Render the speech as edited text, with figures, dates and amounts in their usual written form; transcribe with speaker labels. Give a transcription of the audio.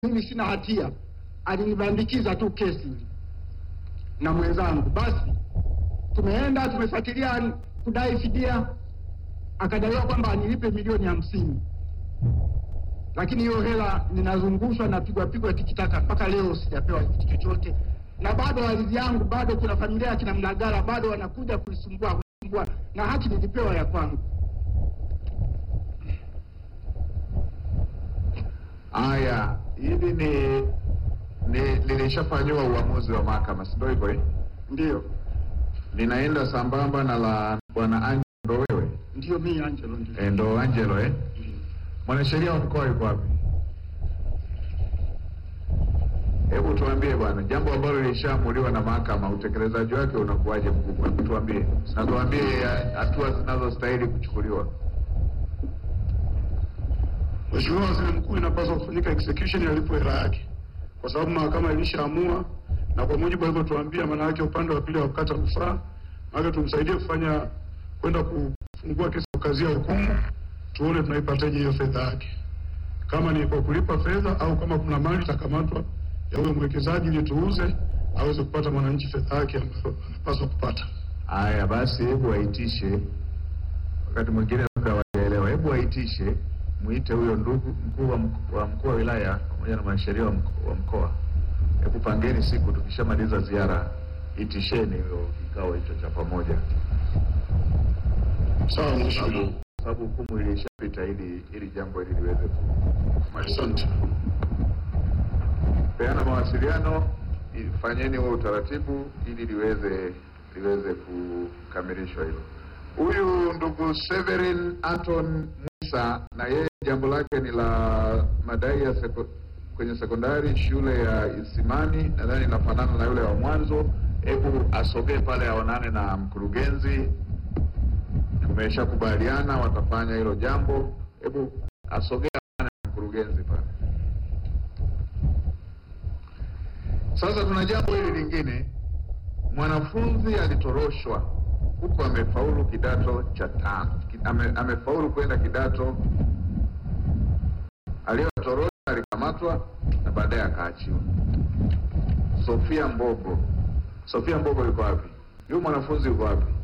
Speaker 1: mimi sina hatia, alinibandikiza tu kesi na mwenzangu. Basi tumeenda tumefuatilia kudai fidia, akadaiwa kwamba anilipe milioni 50, lakini hiyo hela ninazungushwa na pigwa tikitaka, mpaka leo sijapewa kitu chochote. Na bado ardhi yangu, bado kuna familia ya kina Mlagala bado wanakuja kuisumbua, na haki nilipewa ya kwangu.
Speaker 2: Haya, hili lilishafanywa uamuzi wa mahakama, si ndio hivyo?
Speaker 1: Ndio.
Speaker 2: Linaenda sambamba na la bwana Angelo. Wewe
Speaker 1: Ndio mimi Angelo.
Speaker 2: Ndio Angelo. Mwanasheria wa mkoa yuko wapi? Hebu tuambie bwana, jambo ambalo lilishaamuliwa na mahakama, utekelezaji wake unakuwaje mkubwa? Tuambie. Na tuambie hatua zinazostahili kuchukuliwa.
Speaker 3: Mheshimiwa Waziri Mkuu, inapaswa kufanyika execution ya lipo hela yake, kwa sababu mahakama ilishaamua, na kwa mujibu hivyo tuambia, maana yake upande wa pili wa kukata rufaa, maana tumsaidie kufanya kwenda kufungua kesi ya kukazia hukumu, tuone tunaipateje hiyo fedha yake, kama ni kwa kulipa fedha au kama kuna mali itakamatwa ya huyo mwekezaji ili tuuze aweze kupata mwananchi fedha yake ambayo anapaswa kupata.
Speaker 2: Haya basi, hebu waitishe, wakati mwingine tukawaelewa, hebu waitishe, muite huyo ndugu mkuu wa wilaya pamoja na mwanasheria wa mkoa. Hebu pangeni siku, tukishamaliza ziara itisheni hiyo kikao hicho cha pamoja.
Speaker 3: Sawa mheshimiwa.
Speaker 2: Sababu hukumu ilishapita ili jambo hili liweze
Speaker 3: kumalizika.
Speaker 2: Peana mawasiliano, fanyeni huo utaratibu ili liweze kukamilishwa hilo. Huyu ndugu Severin Anton Musa, na yeye jambo lake ni la madai ya kwenye sekondari shule ya Isimani, nadhani inafanana na yule wa mwanzo. Hebu asogee pale aonane na mkurugenzi. Tumeshakubaliana watafanya hilo jambo. Hebu asogee aonane na mkurugenzi pale. Sasa tuna jambo hili lingine. Mwanafunzi alitoroshwa huko, amefaulu kidato cha 5, amefaulu kwenda kidato. Aliyotorosha alikamatwa na baadaye akaachiwa. Sofia Mbogo yuko wapi? Yule mwanafunzi yuko wapi?